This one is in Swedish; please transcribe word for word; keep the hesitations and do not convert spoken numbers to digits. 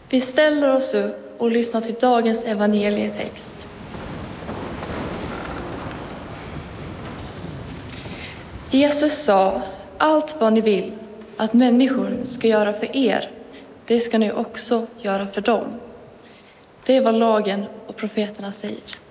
Vi ställer oss upp och lyssnar till dagens evangelietext. Jesus sa, allt vad ni vill att människor ska göra för er, det ska ni också göra för dem. Det är vad lagen och profeterna säger.